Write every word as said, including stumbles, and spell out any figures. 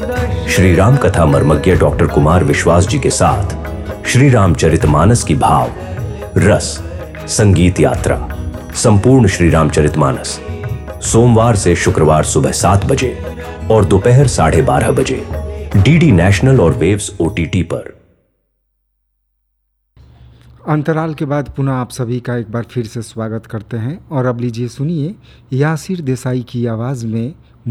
श्री राम कथा मर्मज्ञ डॉक्टर कुमार विश्वास जी के साथ श्री रामचरितमानस की भाव रस संगीत यात्रा संपूर्ण श्री रामचरितमानस सोमवार से शुक्रवार सुबह सात बजे और दोपहर साढ़े बारह बजे डीडी नेशनल और वेव्स ओटीटी पर। अंतराल के बाद पुनः आप सभी का एक बार फिर से स्वागत करते हैं और अब लीजिए सुनिए यासिर देसाई की आवाज़ में